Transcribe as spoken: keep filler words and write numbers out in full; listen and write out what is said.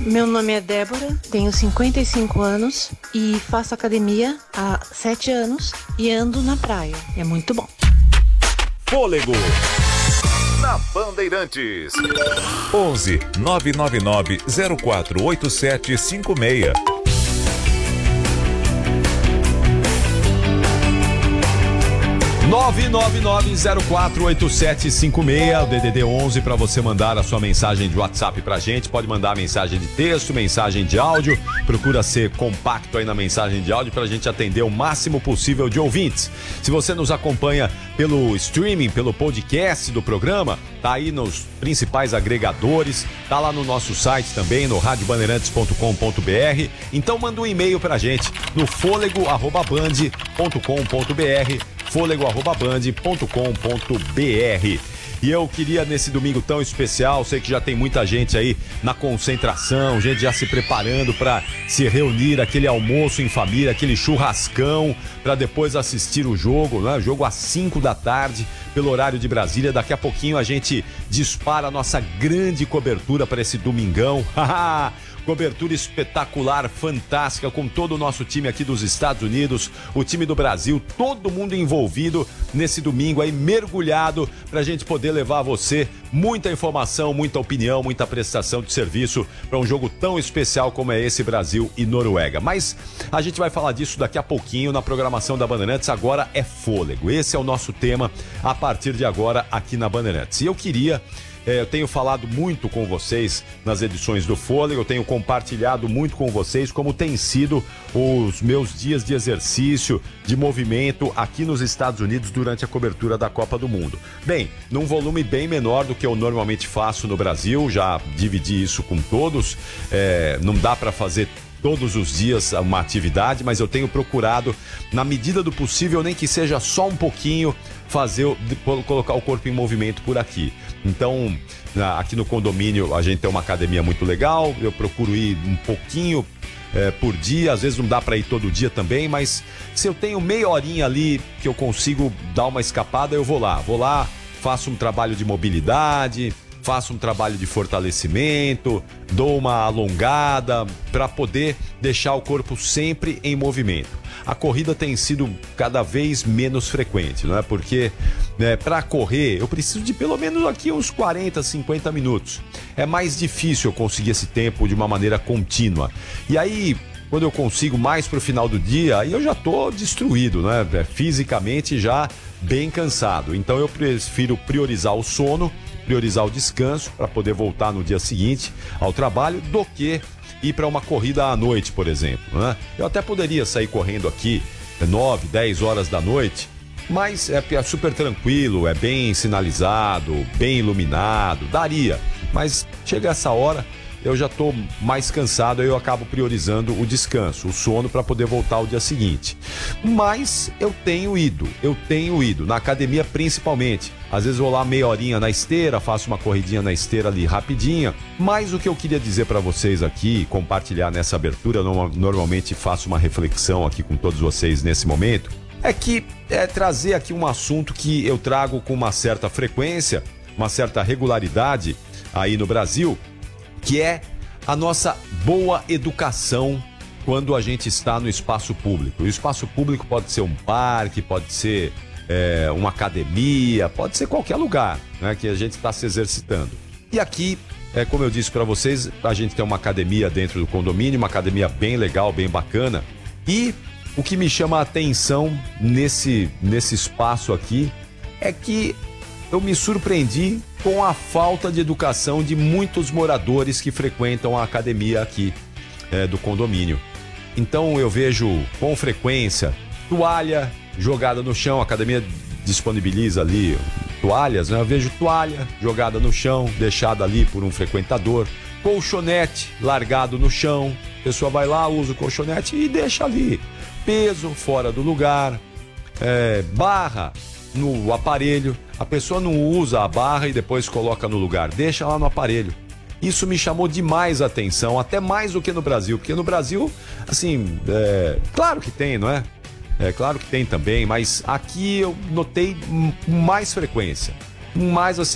Meu nome é Débora, tenho cinquenta e cinco anos e faço academia há sete anos e ando na praia. É muito bom. Fôlego na Bandeirantes. onze nove nove nove zero quatro oito sete cinco seis. nove nove nove zero quatro oito sete cinco seis, o D D D onze para você mandar a sua mensagem de WhatsApp pra gente. Pode mandar mensagem de texto, mensagem de áudio. Procura ser compacto aí na mensagem de áudio pra gente atender o máximo possível de ouvintes. Se você nos acompanha pelo streaming, pelo podcast do programa, tá aí nos principais agregadores, tá lá no nosso site também, no rádio bandeirantes ponto com ponto br. Então manda um e-mail pra gente no fôlego arroba band ponto com ponto br, fôlego arroba band ponto com ponto br. E eu queria, nesse domingo tão especial, sei que já tem muita gente aí na concentração, gente já se preparando para se reunir, aquele almoço em família, aquele churrascão, para depois assistir o jogo, né? Jogo às cinco da tarde, pelo horário de Brasília. Daqui a pouquinho a gente dispara a nossa grande cobertura para esse domingão. Cobertura espetacular, fantástica, com todo o nosso time aqui dos Estados Unidos, o time do Brasil, todo mundo envolvido nesse domingo aí, mergulhado, pra gente poder levar a você muita informação, muita opinião, muita prestação de serviço para um jogo tão especial como é esse Brasil e Noruega. Mas a gente vai falar disso daqui a pouquinho na programação da Bandeirantes. Agora é fôlego. Esse é o nosso tema a partir de agora aqui na Bandeirantes. E eu queria... É, eu tenho falado muito com vocês nas edições do Fôlego, eu tenho compartilhado muito com vocês como tem sido os meus dias de exercício, de movimento aqui nos Estados Unidos durante a cobertura da Copa do Mundo. Bem, num volume bem menor do que eu normalmente faço no Brasil, já dividi isso com todos, é, não dá para fazer todos os dias uma atividade, mas eu tenho procurado, na medida do possível, nem que seja só um pouquinho, fazer, colocar o corpo em movimento por aqui. Então, aqui no condomínio a gente tem uma academia muito legal, eu procuro ir um pouquinho é, por dia, às vezes não dá para ir todo dia também, mas se eu tenho meia horinha ali que eu consigo dar uma escapada, eu vou lá, vou lá, faço um trabalho de mobilidade, faço um trabalho de fortalecimento, dou uma alongada para poder deixar o corpo sempre em movimento. A corrida tem sido cada vez menos frequente, não é? Porque né, para correr eu preciso de pelo menos aqui uns quarenta, cinquenta minutos. É mais difícil eu conseguir esse tempo de uma maneira contínua. E aí, quando eu consigo mais pro final do dia, aí eu já tô destruído, né? Fisicamente já bem cansado. Então eu prefiro priorizar o sono, priorizar o descanso para poder voltar no dia seguinte ao trabalho do que ir para uma corrida à noite, por exemplo, né? Eu até poderia sair correndo aqui nove, dez horas da noite, mas é, é super tranquilo, é bem sinalizado, bem iluminado, daria, mas chega essa hora eu já estou mais cansado, aí eu acabo priorizando o descanso, o sono para poder voltar ao dia seguinte. Mas eu tenho ido, eu tenho ido, na academia principalmente. Às vezes vou lá meia horinha na esteira, faço uma corridinha na esteira ali rapidinha. Mas o que eu queria dizer para vocês aqui, compartilhar nessa abertura, eu normalmente faço uma reflexão aqui com todos vocês nesse momento, é que é trazer aqui um assunto que eu trago com uma certa frequência, uma certa regularidade aí no Brasil, que é a nossa boa educação quando a gente está no espaço público. O espaço público pode ser um parque, pode ser é, uma academia, pode ser qualquer lugar, né, que a gente está se exercitando. E aqui, é, como eu disse para vocês, a gente tem uma academia dentro do condomínio, uma academia bem legal, bem bacana. E o que me chama a atenção nesse, nesse espaço aqui é que eu me surpreendi com a falta de educação de muitos moradores que frequentam a academia aqui é, do condomínio. Então eu vejo com frequência toalha jogada no chão, a academia disponibiliza ali toalhas, né? Eu vejo toalha jogada no chão, deixada ali por um frequentador, colchonete largado no chão, a pessoa vai lá, usa o colchonete e deixa ali, peso fora do lugar, é, barra no aparelho, a pessoa não usa a barra e depois coloca no lugar, deixa lá no aparelho. Isso me chamou demais a atenção, até mais do que no Brasil, porque no Brasil, assim, é, claro que tem, não é? É claro que tem também, mas aqui eu notei com mais frequência, mais assim,